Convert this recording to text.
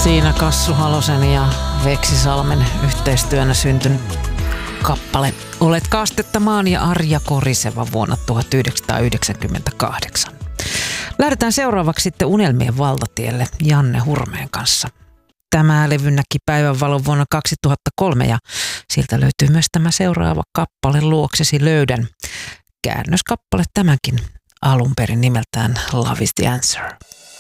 Siinä Kassu Halosen ja Veksi Salmen yhteistyönä syntynyt kappale Olet Kastetta maan ja Arja Koriseva vuonna 1998. Lähdetään seuraavaksi sitten Unelmien valtatielle Janne Hurmeen kanssa. Tämä levy näki päivänvalon vuonna 2003 ja siltä löytyy myös tämä seuraava kappale Luoksesi löydän. Käännöskappale tämäkin alun perin nimeltään Love is the Answer.